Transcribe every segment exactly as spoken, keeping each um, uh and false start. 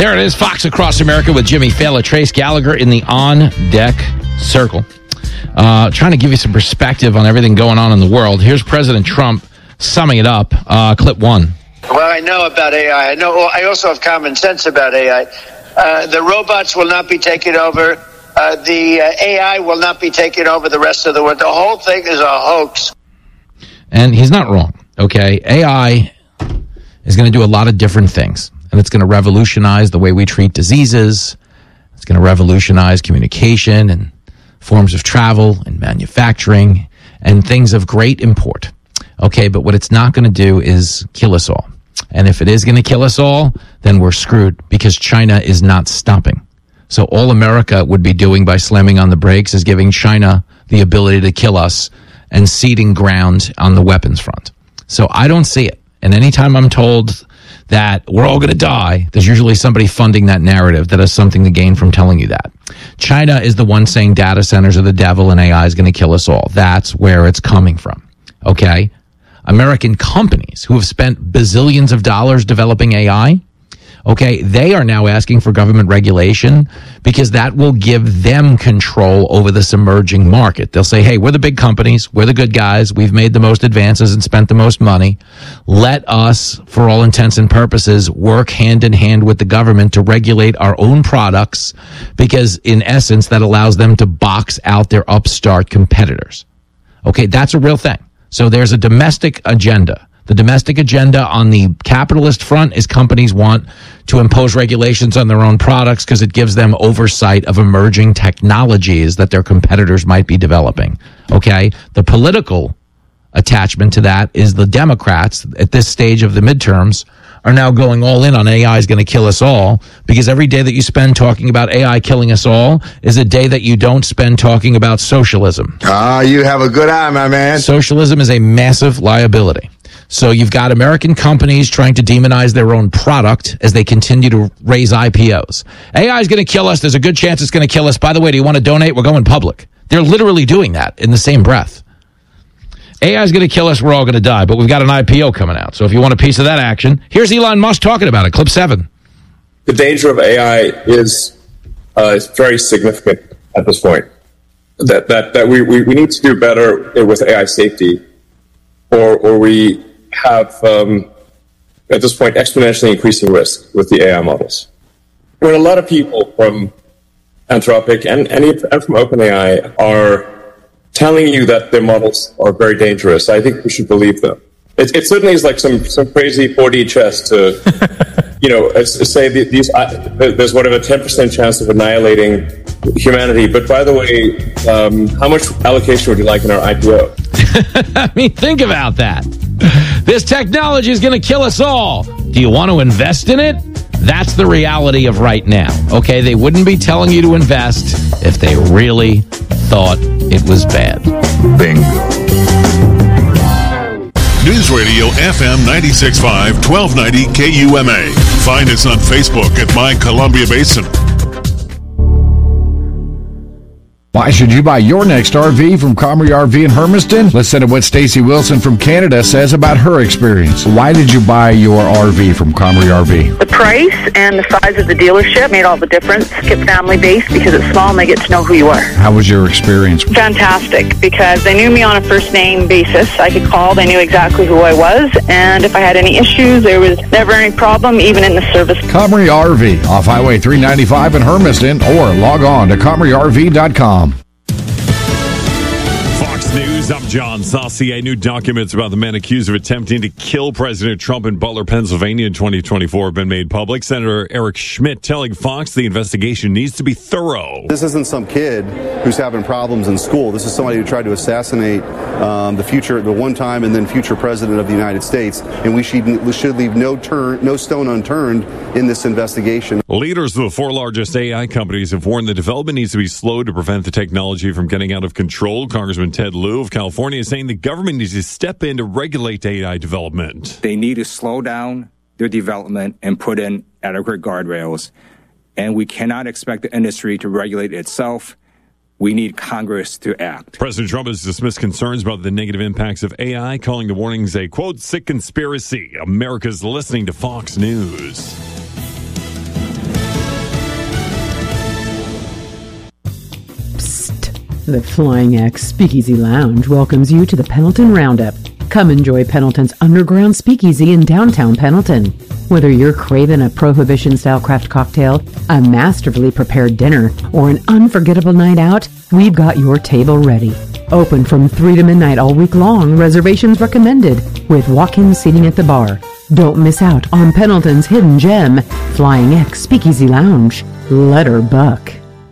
There it is, Fox Across America with Jimmy Fallon, Trace Gallagher in the on-deck circle. Uh, trying to give you some perspective on everything going on in the world. Here's President Trump summing it up. Uh, clip one. Well, I know about A I. I know. I also have common sense about A I. Uh, the robots will not be taken over. Uh, the uh, A I will not be taking over the rest of the world. The whole thing is a hoax. And he's not wrong, okay? A I is going to do a lot of different things. And it's going to revolutionize the way we treat diseases. It's going to revolutionize communication and forms of travel and manufacturing and things of great import. Okay, but what it's not going to do is kill us all. And if it is going to kill us all, then we're screwed because China is not stopping. So all America would be doing by slamming on the brakes is giving China the ability to kill us and ceding ground on the weapons front. So I don't see it. And anytime I'm told that we're all going to die, there's usually somebody funding that narrative that has something to gain from telling you that. China is the one saying data centers are the devil and A I is going to kill us all. That's where it's coming from. Okay? American companies who have spent bazillions of dollars developing A I, okay, they are now asking for government regulation because that will give them control over this emerging market. They'll say, hey, we're the big companies. We're the good guys. We've made the most advances and spent the most money. Let us, for all intents and purposes, work hand in hand with the government to regulate our own products because, in essence, that allows them to box out their upstart competitors. Okay, that's a real thing. So there's a domestic agenda. The domestic agenda on the capitalist front is companies want to impose regulations on their own products because it gives them oversight of emerging technologies that their competitors might be developing. Okay? The political attachment to that is the Democrats at this stage of the midterms are now going all in on A I is going to kill us all because every day that you spend talking about A I killing us all is a day that you don't spend talking about socialism. Ah, you have a good eye, my man. Socialism is a massive liability. So you've got American companies trying to demonize their own product as they continue to raise I P Os. A I is going to kill us. There's a good chance it's going to kill us. By the way, do you want to donate? We're going public. They're literally doing that in the same breath. A I is going to kill us. We're all going to die. But we've got an I P O coming out. So if you want a piece of that action, here's Elon Musk talking about it. Clip seven. The danger of A I is uh, is very significant at this point. That that that we, we, we need to do better with A I safety, or or we have um, at this point exponentially increasing risk with the A I models. When a lot of people from Anthropic and and, and from OpenAI are telling you that their models are very dangerous, I think we should believe them. It, it certainly is like some, some crazy four D chess to, you know, say these. Uh, there's whatever ten percent chance of annihilating humanity. But by the way, um, how much allocation would you like in our I P O? I mean, think about that. This technology is going to kill us all. Do you want to invest in it? That's the reality of right now. Okay, they wouldn't be telling you to invest if they really thought it was bad. Bingo. News Radio F M ninety-six point five, twelve ninety K U M A. Find us on Facebook at My Columbia Basin. Why should you buy your next R V from Comrie R V in Hermiston? Listen to what Stacy Wilson from Canada says about her experience. Why did you buy your R V from Comrie R V? The price and the size of the dealership made all the difference. Get family-based because it's small and they get to know who you are. How was your experience? Fantastic, because they knew me on a first-name basis. I could call, they knew exactly who I was, and if I had any issues, there was never any problem, even in the service. Comrie R V, off Highway three ninety-five in Hermiston, or log on to comrie R V dot com. News, I'm John Saucier. New documents about the man accused of attempting to kill President Trump in Butler, Pennsylvania in twenty twenty-four have been made public. Senator Eric Schmidt telling Fox the investigation needs to be thorough. This isn't some kid who's having problems in school. This is somebody who tried to assassinate um, the future, the one time and then future president of the United States, and we should, we should leave no turn, no stone unturned in this investigation. Leaders of the four largest A I companies have warned the development needs to be slowed to prevent the technology from getting out of control. Congressman Ted Lieu of California is saying the government needs to step in to regulate A I development. They need to slow down their development and put in adequate guardrails. And we cannot expect the industry to regulate itself. We need Congress to act. President Trump has dismissed concerns about the negative impacts of A I, calling the warnings a, quote, sick conspiracy. America's listening to Fox News. The Flying X Speakeasy Lounge welcomes you to the Pendleton Roundup. Come enjoy Pendleton's underground speakeasy in downtown Pendleton. Whether you're craving a Prohibition-style craft cocktail, a masterfully prepared dinner, or an unforgettable night out, we've got your table ready. Open from three to midnight all week long, reservations recommended, with walk-in seating at the bar. Don't miss out on Pendleton's hidden gem, Flying X Speakeasy Lounge. Let her buck.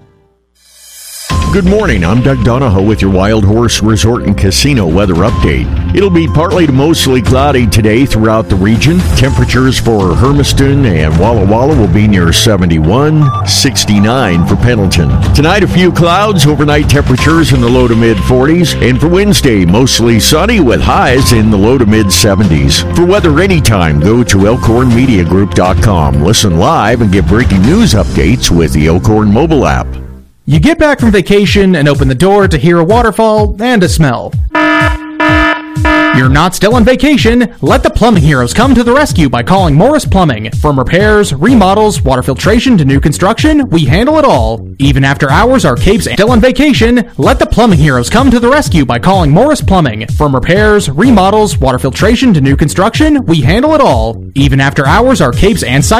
Good morning, I'm Doug Donahoe with your Wild Horse Resort and Casino weather update. It'll be partly to mostly cloudy today throughout the region. Temperatures for Hermiston and Walla Walla will be near seventy-one, sixty-nine for Pendleton. Tonight, a few clouds, overnight temperatures in the low to mid forties. And for Wednesday, mostly sunny with highs in the low to mid seventies. For weather anytime, go to elkhorn media group dot com. Listen live and get breaking news updates with the Elkhorn mobile app. You get back from vacation and open the door to hear a waterfall and a smell. You're not still on vacation. Let the plumbing heroes come to the rescue by calling Morris Plumbing. From repairs, remodels, water filtration to new construction, we handle it all. Even after hours, our Capes are still on vacation. Let the plumbing heroes come to the rescue by calling Morris Plumbing. From repairs, remodels, water filtration to new construction, we handle it all. Even after hours, our Capes and site